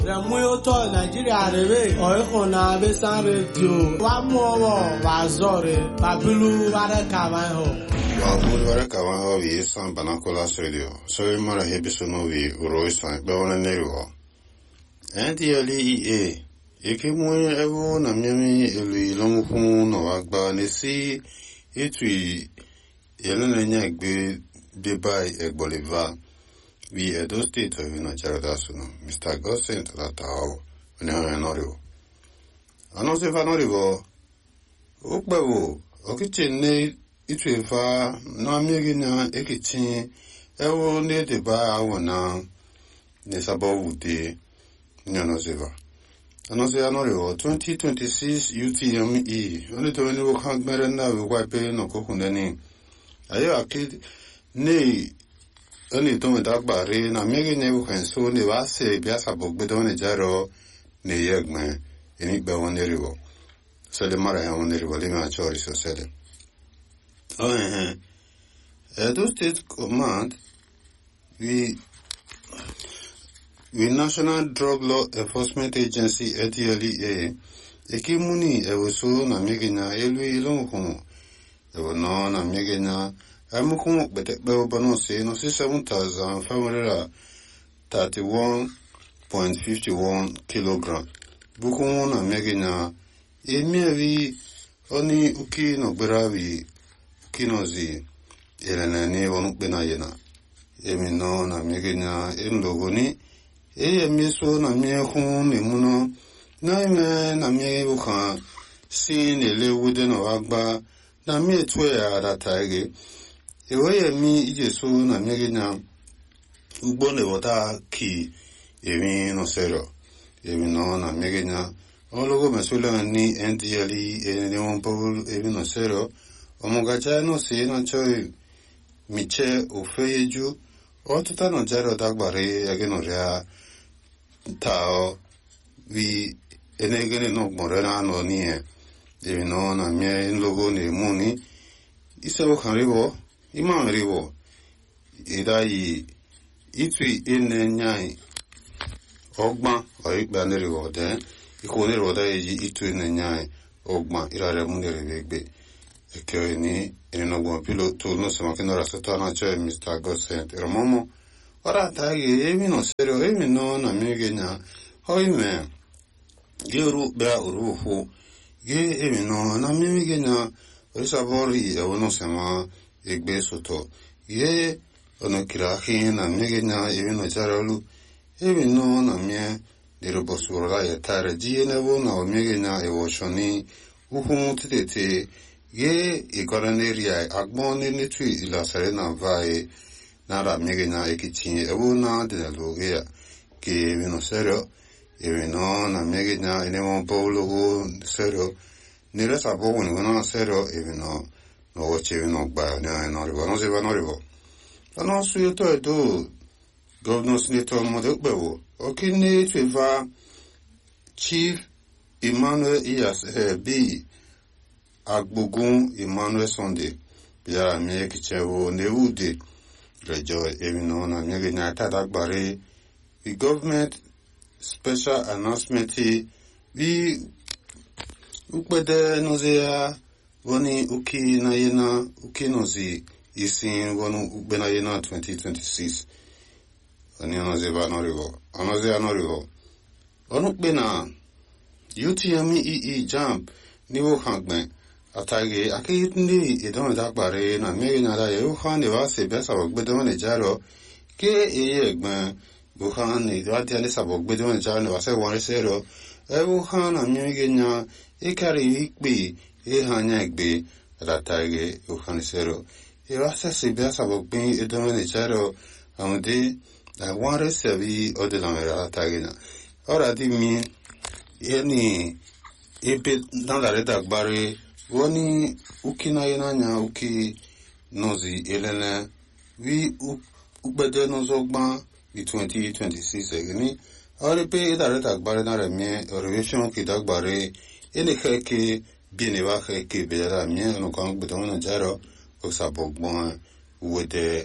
Remuoto Nigeria rebe oikona besan radio wa muowo wa zore babulu ware kawanho babulu ware kawanho wi san banakola radio so mara hebisono wi uroisan be wona neriwo NDLEA ekemu ewo na miami elu ilomukun no agba nesi etui yelenenya gbe debai egboliva we Edo State of Nigeria suno Mr. Gosen tatao ne hanoriwo anose fanoriwo okpewo okichenne itwefa na miegina ekichin ewo ne deba awona ne sabowude nyonoseva anose anoriwo 2026 UTME only to any work hangmere na we wipe no kokundeni ayo akid ne Oni tome dagbare na mege ne kwenso ne wase biasa bogbe done jaro ne yegme eni be woneriwo sele mara ha woneriwo le ma chori so sele Edo State Command we National Drug Law Enforcement Agency NDLEA ekimuni ewoso na mege na elu ilonko ewo no na mege na Amukumo betekbe obanose no 7,531.51 kilogram. Bukumo na megina emievi oni uki no beravi kinozi elenani wonukbe na yena. Emino na megina endogoni emiso na miehun emuno na ime na miebuka sin elewude no agba na mietwe ya datage Ewe mi ijesu na megina ugbone wota ki emi no sero emi no na megina ologo mesula ni NDLEA ne won paul emi no sero omogacha no se na choi miche ofeju otuta no jaro dagbare ageno ria tao vi enegene no morena no ni emi no na me logo ne muni isebo kanribo Ima rivo idai itwi nyai ogba oigba nerivo de ikone roda eji itwi nyai ogba irare munere begbe ekeni enogbo piloto no samakino rasota na cho Mr. Godsent romomo ora tagi emi no serio emi no na megenya hoime geru ba urufu ge emi no na megenya osabori ewono sema egbe soto ye ono kirahi na megenya evino jaralu evino na mie dirobosura ya tare jiene wo na megenya ewoshoni uhun tete ye ikoraneria agboni nitu ila serena vai na ra megenya ekitin ewo na dinalogia ke evino serio evino na megenya enemo paulo serio nire sabo ni na serio evino no wache no ba na rivo no se va no rivo no su yo to do governors ni to mo de gbewo okini twa Chief Emmanuel Iyas B Agbogun Emmanuel Sunday bia mi kichewo ne ude rejo emino na mi na ta dagbare the government special announcement we ukpede no ze Woni uki na yena uki nozi isin wonu ubena yena 2026. Ani anoze ba norivo. Anoze anorivo. Onu bena UTME jump niwo hangme atage akitndi edon dagbare na megina da yo khane wa se besa wogbedo ne jaro ke egban buhan ni dwati ale sabogbedo ne jaro wa se won sero e buhan na megina ikari ikpe hanya egbe ratage uhanisero wasa se biasa bogbi edomene charo amde da ware sevi odelamera ratagina ora di mi yeni ebe dans reta gbare woni ukina yenanya uki nozi elena wi ubede nozogba 2026 egni ora pe da reta gbare na remie relation ki dagbare ene kheke bien va que bela mien no kan beton jaro o sabogbon ou de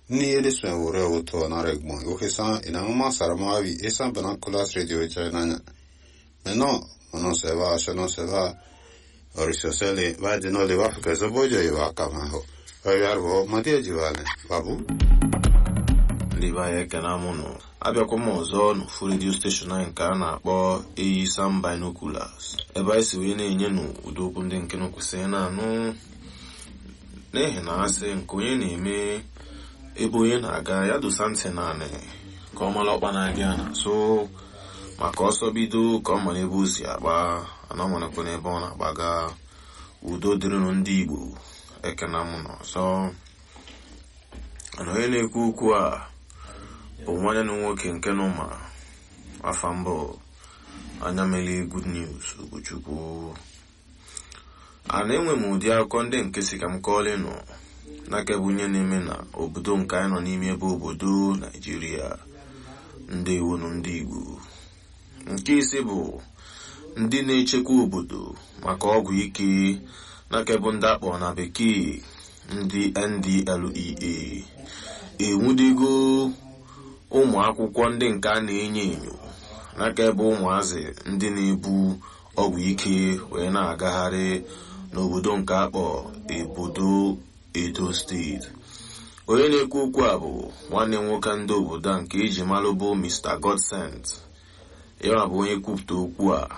ni elisme wore oto na regmo okesa ina mama saramavi esa banakulas radio china meno non se va orisosele va de no le va che so voglio io a camaho vai arvo ma ti agivale babu liba ekanamuno abịakwa m ọzọ n'ofu redio steshọn anyị nke a na-akpọ Eyi Sam Binoculars ebe anyị si wee na-enye n'ụdị okwu ndị nke kwesịrị na-anụ n'ihi na asị nke onye na-eme ebe onye na-aga ya dosa ntị naanị ka ọ mara ọkpa na-adị ya na-asụ maka ọsọ bido ka ọ mara ebe o si agba ana ọ marakwa n'ebe ọ na-agbaga. Udo dịrịnụ ndị Igbo ekenamụnụ ọzọ. Ana onye na-ekwu okwu a bụ nwanne na nwoke nke nụma afa mbụ anya mele good news Ugochukwu. Ana enwe m ụdị akụkọ ndị nke si ka m kọọlịnụ n'aka bụ onye na-eme na obodo nke anyị nọ n'ime ebe obodo Naijiria. Ndewonu ndị Igbo. Nke ise bụ ndị na-echekwa obodo maka ọgwụ ike n'aka bụ ndị akpọ na bekee ndị NDLEA enwudego ụmụ akwụkwọ ndị nke a na-enyo enyo n'aka ebe ụmụazị ndị na-ebu ọgwụ ike wee na-agagharị n'obodo nke akpọ obodo Edo steeti. Onye na-ekwu okwu a bụ nwanne nwoke ndị obodo a nke eji malụ bụ Mr. Godsent. Ya bụ onye kwupụta okwu a.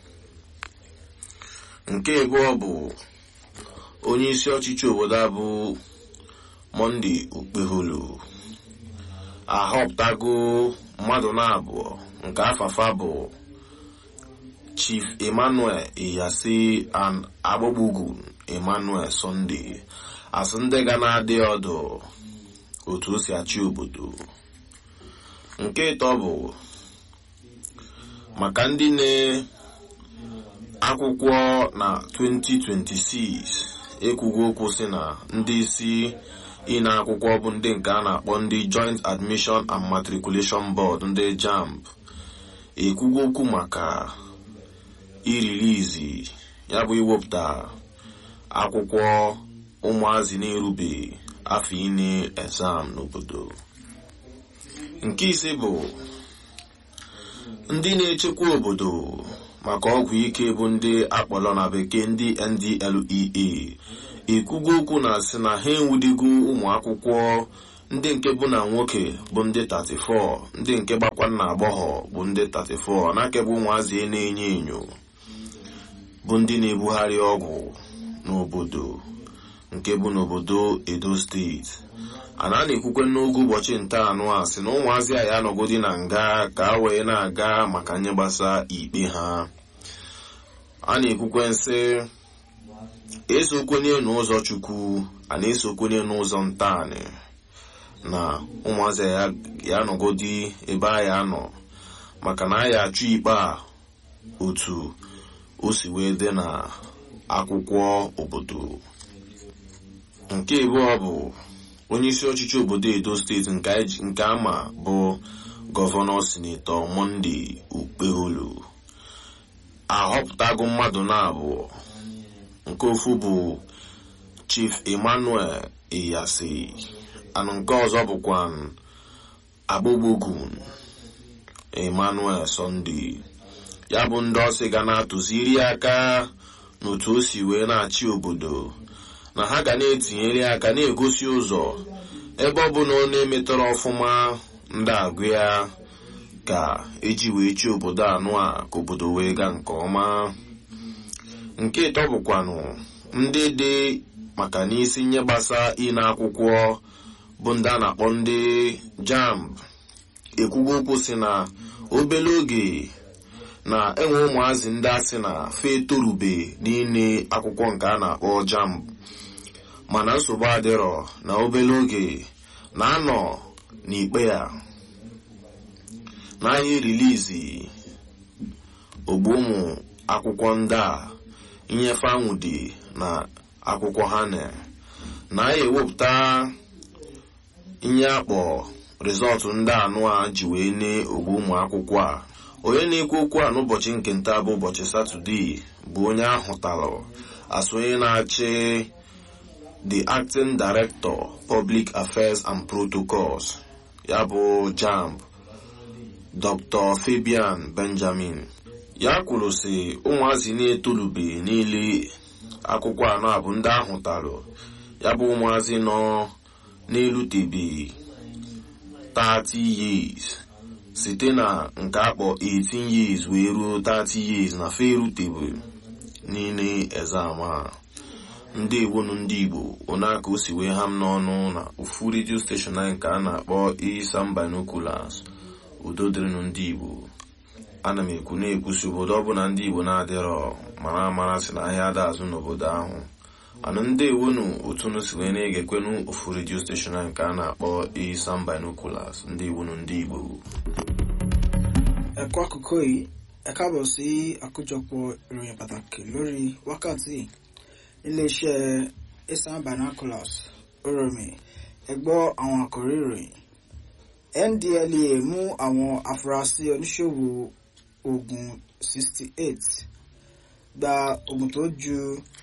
Nke abụọ bụ onye isi ọchịchị obodo a bụ Monday Okpeholo ahọpụtago mmadụ na-abụọ nke afafa bụ Chief Emmanuel Iyasi and Agbogbogun Emmanuel Sunday asị ndị ga na-adị ọdụ otu o si achị obodo. Nke ịtọ bụ maka ndị na-akwụkwọ na 2026 ekwugo okwu si na ndị isi ịna akwụkwọ bụ ndị nke a na-akpọ ndị Joint Admission and Matriculation Board ndị JAMB ekwugo okwu maka irilizi ya bụ iwepụta akwụkwọ ụmụazị na-erube afọ ine exam n'obodo. Nke ise bụ ndị na-echekwa obodo maka ọgwụ ike bụ ndị akpọrọ na bekee ndị NDLEA ekwugo okwu na asị na ha enwudigo ụmụ akwụkwọ ndị nke bụ na nwoke bụ ndị 34 ndị nke gbakwa na agbọghọ bụ ndị 34 n'aka bụ ụmụazị na-enyo enyo bụ ndị na-ebugharị ọgwụ n'obodo nke bụ n'obodo Edo steeti. Ana na-ekwukwe n'oge ụbọchị ntaanụ a sị na ụmụazị a ya anọgodi na nga ka a wee na-aga maka nye gbasa ikpe ha. A na-ekwukwe nsị esokwenye n'ụzọ Chukwu a na-esokwenye n'ụzọ ntaanị na ụmụazị ya anọgodi ebe a ya anọ maka na a ya achụ ikpe a otu o si wee dị na akwụkwọ obodo. Nke abụọ bụ onye isi ọchịchị obodo Edo steeti nke ama bụ gọvanọ sinetọ Monday Okpeholo ahọpụtago mmadụ na-abụọ. Nke ofu bụ Chief Emmanuel Iyasi anụ nke ọzọ bụkwa Agbogbogun Emmanuel Sunday. Ya bụ ndị ọsị ga na-atụziri aka n'otu o si wee na-achị obodo na ha ga na-etinyere aka na-egosi ụzọ ebe ọ bụ na ọ na-emetọrọ ọfụma ndị agụ ya ka eji wee chi obodo anụ a ka obodo wee gaa nke ọma. Nke ịtọ bụkwanụ ndị dị maka n'isi nye gbasa ịna akwụkwọ bụ ndị a na-akpọ ndị JAMB ekwugo okwu si na obere oge na enwe ụmụazị ndị asị na fe etorube n'ine akwụkwọ nke a na-akpọ JAMB mana nsogbu adịrọ na obere oge na-anọ n'ikpe ya na anyị rilizi ogbu ụmụ akwụkwọ ndị a inyefe anwụdị na akwụkwọ ha na anyị ewepụta ihe akpọ rizọtụ ndị anụ a ji wee ne ogbu ụmụ akwụkwọ a. Onye na-ekwu okwu a n'ụbọchị nke nta bụ ụbọchị Satọdee bụ onye ahụtalụ asụ onye na-achị the acting director public affairs and protocols ya bụ JAMB Dr. Fabian Benjamin ya kwuru sị ụmụazị na-etolube niile akwụkwọ anọ a bụ ndị ahụtalụ ya bụ ụmụazị nọ n'elutebeghị 30 years site na nke akpọ 18 years wee ruo 30 years na fe erutebe niile exam a. Ndewonu ndị Igbo onaka o si wee ha m n'ọnụ na ofu radio station anyị nke a na-akpọ Isam Binoculars. Udo dịrịnụ ndị Igbo. Ana m ekwu na-ekwusi obodo ọbụla ndị Igbo na-adịrọ mara amara si na ahịa ada azụ n'obodo ahụ. Anụ ndewonu otunu si wee na-egekwenu ofu radio station anyị nke a na-akpọ Isam Binoculars. Ndewonu ndị Igbo. Ẹ̀kọ́ àkókò yìí ẹ káàbọ̀ sí àkójọpọ̀ ìròyìn pàtàkì lórí wákàtí iléeṣẹ́ Isam Binoculars Oromi. Ẹ gbọ́ àwọn àkòrí ìròyìn. NDLEA mú àwọn afurasí oníṣòwò oògùn 68 gba oògùn tó ju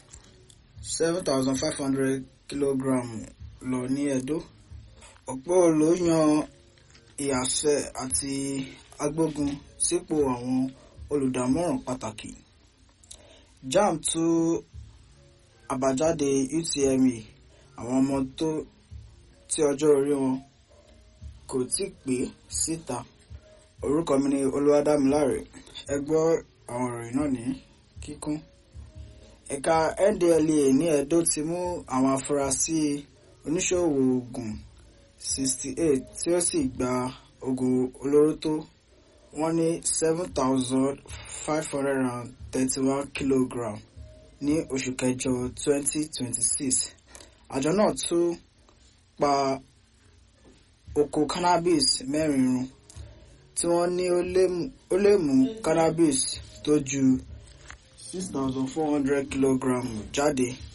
7,500 kìlógíráàmù lọ ní Ẹdó. Ọ̀pọ̀ ló yan ìyàsẹ́ àti agbógun sípò àwọn olùdámọ̀ràn pàtàkì. JAMB tú àbájáde UTME àwọn ọmọ tí ọjọ́ orí wọn kò tí pé síta. Orúkọ mi ni Olúwadámiláre. Ẹ gbọ́ àwọn ìròyìn náà ní kíkún. Ẹ̀ka NDLEA ní Ẹdó ti mú àwọn afurasí oníṣòwò oògùn 68 tí ó sì gba oògùn olóró tó wọ́n ní 7,531 kilogram ní oṣù kẹjọ 2026. Àjọ náà tún pa oko cannabis 4 run tí wọ́n ní ó lè mú cannabis tó ju 6,400 kilogram jáde